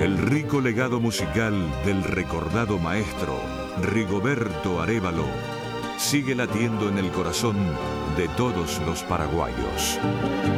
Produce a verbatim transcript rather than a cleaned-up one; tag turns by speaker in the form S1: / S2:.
S1: El rico legado musical del recordado maestro Rigoberto Arévalo sigue latiendo en el corazón de todos los paraguayos.